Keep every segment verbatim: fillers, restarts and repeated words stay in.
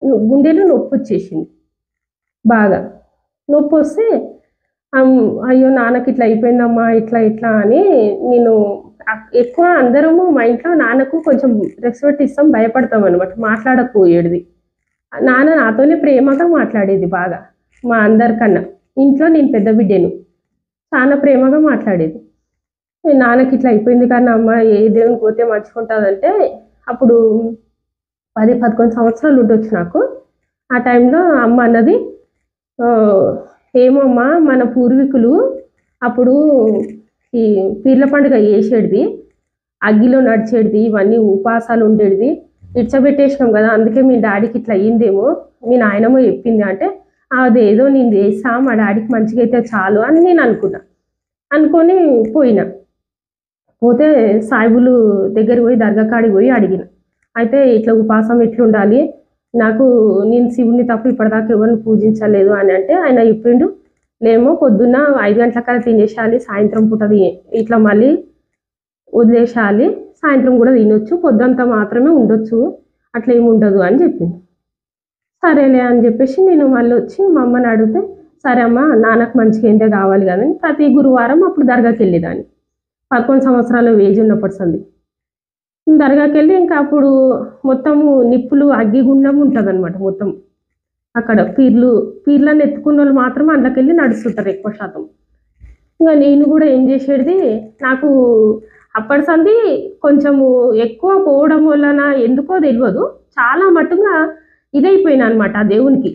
గుండెలో నొప్పొచ్చేసింది బాగా. నొప్పొస్తే అమ్ అయ్యో! నాన్నకి ఇట్లా అయిపోయిందమ్మా ఇట్లా ఇట్లా అని నేను అక్ ఎక్కువ అందరము మా ఇంట్లో నాన్నకు కొంచెం రెస్పెక్ట్ ఇస్తాం, భయపడతామనమాట. మాట్లాడకపోయేడిది. నాన్న నాతోనే ప్రేమగా మాట్లాడేది బాగా. మా అందరికన్నా. ఇంట్లో నేను పెద్ద బిడ్డను. చాలా ప్రేమగా మాట్లాడేది. నాన్నకి ఇట్లా అయిపోయింది కానీ అమ్మ ఏ దేవునికి పోతే మంచిగుంటదంటే అప్పుడు పది, పదకొండు సంవత్సరాలు ఉండొచ్చు నాకు. ఆ టైంలో అమ్మ అన్నది ఆహ్, ఏమోమ్మా మన పూర్వీకులు అప్పుడు ఈ పీర్ల పండుగ చేసేటిది, అగ్గిలో నడిచేటిది, ఇవన్నీ ఉపాసాలు ఉండేటిది. ఇడ్చబెట్టేసినాం గదా! అందుకే మీ డాడీకి ఇట్లా అయిందేమో, మీ నాయనమ్మ చెప్పింది అంటే, అదేదో నేను చేస్తా మా డాడీకి మంచిగైతే చాలు అని నేను అనుకున్నా. అనుకోని పోయినా. పోతే సాయిబులు దగ్గరికి పోయి దర్గా కాడికి పోయి అడిగిన. అయితే ఇట్లా ఉపాసం ఎట్లుండాలి? నాకు నేను శివుడిని తప్ప ఇప్పటిదాకా ఎవరిని పూజించలేదు అని అంటే ఆయన చెప్పిండు, లేమో పొద్దున్న ఐదు గంటలకల్లా తినేసేయాలి, సాయంత్రం పూట తి ఇట్లా మళ్ళీ వదిలేసేయాలి, సాయంత్రం కూడా తినొచ్చు, పొద్దంతా మాత్రమే ఉండొచ్చు, అట్లా ఏమి ఉండదు అని చెప్పిండు. సరేలే అని చెప్పేసి నేను మళ్ళీ వచ్చి మా అమ్మని అడిగితే, సరే అమ్మ నాన్నకు మంచిగా ఏంటే కావాలి కదా అని ప్రతి గురువారం అప్పుడు దర్గాకి వెళ్ళేదాన్ని. పదకొండు సంవత్సరాల ఏజ్ ఉన్నప్పటి సంది. దర్గాకెళ్ళి ఇంకా అప్పుడు మొత్తము నిప్పులు అగ్గిగుండం ఉంటదనమాట మొత్తం. అక్కడ పీర్లు పీర్లను ఎత్తుకున్నోళ్ళు మాత్రం అందులోకెళ్ళి నడుస్తుంటారు ఎక్కువ శాతం. ఇంగ నేను గూడా ఏం జేసేటిది, నాకు అప్పటి సంది కొంచెము ఎక్కువ పోవడం వలన ఎందుకో దెల్వదు, చాలా మట్టుగా ఇదైపోయినా అనమాట ఆ దేవునికి.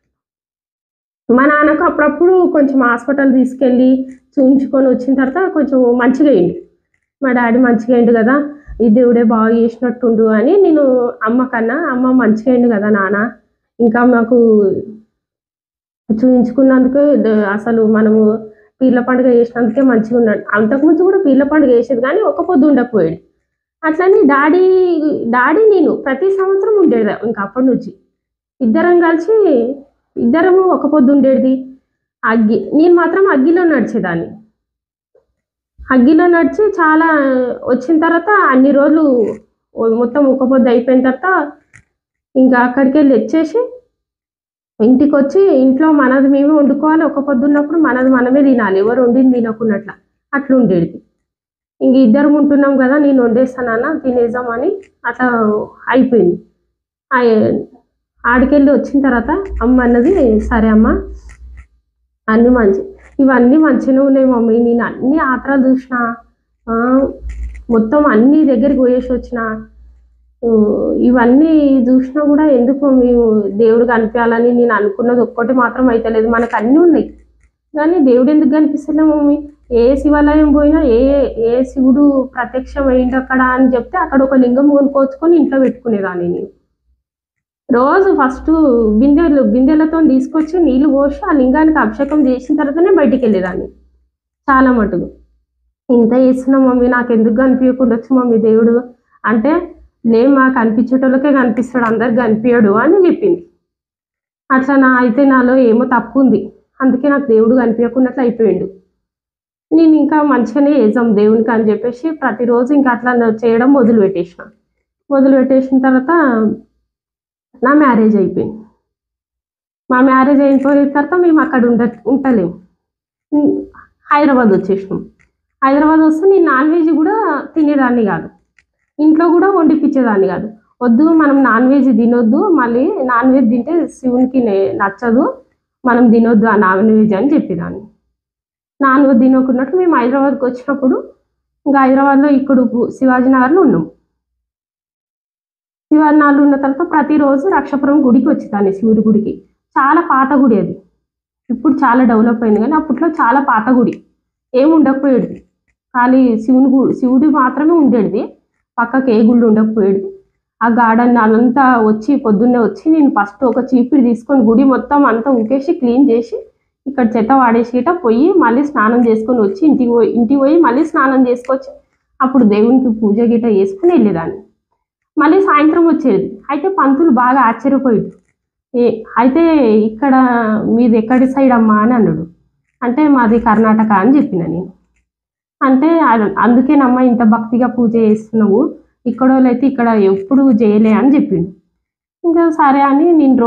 మా నాన్నకు అప్పుడప్పుడు కొంచెం హాస్పిటల్ తీసుకెళ్ళి చూయించుకొని వచ్చిన తర్వాత కొంచెం మంచిగా అయిండు. మా డాడీ మంచిగా అయిండు గదా! ఈ దేవుడే బాగా చేసినట్టుండు అని నేను అమ్మ కన్నా, అమ్మ మంచిగా అయిండు గదా నాన్న, ఇంకా మాకు చూయించుకున్నందుకు ద అసలు మనము పీర్ల పండుగ చేసినందుకే మంచిగున్నాడు. అంతకుముందు కూడా పీర్ల పండుగ చేసేది కానీ ఒక్క పొద్దు ఉండకపోయేది. అట్లని డాడీ డాడీ నేను ప్రతి సంవత్సరం ఉండేది ఇంక అప్పటి నుంచి. ఇద్దరం కలిసి ఇద్దరము ఒక్క పొద్దు ఉండేటిది. అగ్గి నేను మాత్రం అగ్గిలో నడిచేదాన్ని. అగ్గిలో నడిచి చాలా వచ్చిన తర్వాత అన్ని రోజులు మొత్తం ఒక్క పొద్దు అయిపోయిన తర్వాత ఇంకా అక్కడికెళ్ళి వచ్చేసి ఇంటికొచ్చి ఇంట్లో మనది మేమే వండుకోవాలి. ఒక్క పొద్దున్నప్పుడు మనది మనమే తినాలి. ఎవరు వండింది తినకున్నట్ల అట్లుండేది. ఇంక ఇద్దరం ఉంటున్నాం కదా, నేను వండేస్తా నాన్న తినేద్దామని అట్లా అయిపోయింది. అయ్ ఆడికెళ్ళి వచ్చిన తర్వాత అమ్మ అన్నది, సరే అమ్మ అన్నీ మంచి ఇవన్నీ మంచిగానే ఉన్నాయి మమ్మీ, నేను అన్ని ఆత్రాలు చూసినా, మొత్తం అన్ని దగ్గరికి పోయేసి వచ్చిన, ఇవన్నీ చూసినా కూడా ఎందుకు మేము దేవుడు కనిపించాలని నేను అనుకున్నది ఒక్కటి మాత్రం అయితలేదు. మనకు అన్నీ ఉన్నాయి కానీ దేవుడు ఎందుకు కనిపిస్తలే మమ్మీ, ఏ శివాలయం పోయినా ఏ ఏ శివుడు ప్రత్యక్షం అయిండు అక్కడ అని చెప్తే అక్కడ ఒక లింగం కొనుక్కొచ్చుకొని ఇంట్లో పెట్టుకునేదాన్ని నేను. రోజు ఫస్ట్ బిందెలు బిందెలతో తీసుకొచ్చి నీళ్ళు పోసి ఆ లింగానికి అభిషేకం చేసిన తర్వాతనే బయటికి వెళ్ళేదాన్ని చాలా మటుకు. ఇంత చేస్తున్నా మమ్మీ, నాకు ఎందుకు కనిపించకుండొచ్చు మమ్మీ దేవుడు అంటే, లే మాకు కనిపించేటోళ్ళకే కనిపిస్తాడు, అందరికి కనిపించడు అని చెప్పింది. అట్లా నా అయితే నాలో ఏమో తప్పు ఉంది, అందుకే నాకు దేవుడు కనిపించకున్నట్లు అయిపోయిండు. నేను ఇంకా మంచిగానే చేద్దాం దేవునికి అని చెప్పేసి ప్రతిరోజు ఇంకా అట్లా చేయడం మొదలు పెట్టేసిన. మొదలు పెట్టేసిన తర్వాత నా మ్యారేజ్ అయిపోయింది. మా మ్యారేజ్ అయిపోయిన తర్వాత మేము అక్కడ ఉండ ఉంటలేము, హైదరాబాద్ వచ్చేసినాం. హైదరాబాద్ వస్తే నేను నాన్ వెజ్ కూడా తినేదాన్ని కాదు, ఇంట్లో కూడా వండిపించేదాన్ని కాదు. వద్దు మనం నాన్ వెజ్ తినొద్దు, మళ్ళీ నాన్ వెజ్ తింటే శివునికి నచ్చదు, మనం తినొద్దు ఆ నాన్ వెజ్ అని చెప్పేదాన్ని. నాన్ వెజ్ తినకున్నట్టు మేము హైదరాబాద్కి వచ్చినప్పుడు ఇంకా హైదరాబాద్లో ఇక్కడ శివాజీ నగర్లో ఉన్నాం. శివాజీ నగర్లో ఉన్న తర్వాత ప్రతిరోజు రక్షాపురం గుడికి వచ్చేదాన్ని, శివుడి గుడికి. చాలా పాత గుడి అది, ఇప్పుడు చాలా డెవలప్ అయింది కానీ అప్పట్లో చాలా పాత గుడి, ఏమి ఉండకపోయేది, ఖాళీ శివుని గు శివుడి మాత్రమే ఉండేది, పక్కకి ఏ గుళ్ళు ఉండకపోయేది. ఆ గార్డెన్ అదంతా వచ్చి పొద్దున్నే వచ్చి నేను ఫస్ట్ ఒక చీపిడి తీసుకొని గుడి మొత్తం అంతా ఉకేసి క్లీన్ చేసి ఇక్కడ చెత్త వాడేసేట పోయి మళ్ళీ స్నానం చేసుకొని వచ్చి ఇంటికి పోయి ఇంటికి పోయి మళ్ళీ స్నానం చేసుకొచ్చి అప్పుడు దేవునికి పూజ గిట చేసుకుని వెళ్ళేదాన్ని. మళ్ళీ సాయంత్రం వచ్చేది. అయితే పంతులు బాగా ఆశ్చర్యపోయాడు, ఏ అయితే ఇక్కడ మీది ఎక్కడి సైడ్ అమ్మా అని అన్నాడు. అంటే మాది కర్ణాటక అని చెప్పిన నేను. అంటే అందుకేనమ్మా ఇంత భక్తిగా పూజ చేస్తున్నావు, ఇక్కడ వాళ్ళైతే ఇక్కడ ఎప్పుడు చేయలే అని చెప్పిండు. ఇంకా సరే అని నేను